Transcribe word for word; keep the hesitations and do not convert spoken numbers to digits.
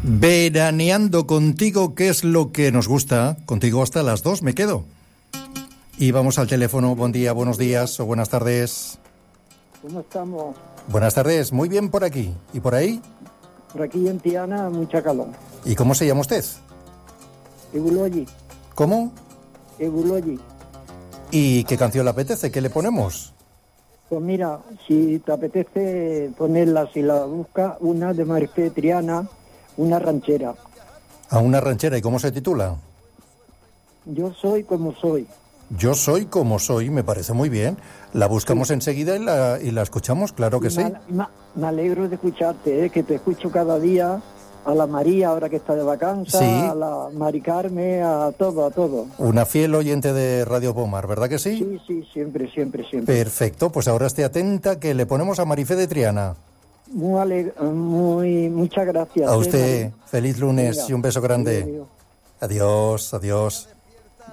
Veraneando contigo, ¿qué es lo que nos gusta? Contigo hasta las dos me quedo. Y vamos al teléfono. Buen día, buenos días o buenas tardes. ¿Cómo estamos? Buenas tardes, muy bien por aquí. ¿Y por ahí? Por aquí en Tiana, mucha calor. ¿Y cómo se llama usted? Ebuloyi. ¿Cómo? Ebuloyi. ¿Y qué canción le apetece? ¿Qué le ponemos? Pues mira, si te apetece ponerla, si la buscas, una de Marifé Triana, una ranchera. A una ranchera. ¿Y cómo se titula? Yo soy como soy. Yo soy como soy, me parece muy bien. La buscamos sí. enseguida y la, y la escuchamos, claro que me, sí. Me, me alegro de escucharte, ¿eh? Que te escucho cada día. A la María, ahora que está de vacanza, sí. A la Mari Carmen, a todo, a todo. Una fiel oyente de Radio Pomar, ¿verdad que sí? Sí, sí, siempre, siempre, siempre. Perfecto, pues ahora esté atenta que le ponemos a Marifé de Triana. Muy, aleg- muy muchas gracias. A usted, ¿eh, feliz lunes. Venga, y un beso grande. Adiós, adiós. adiós.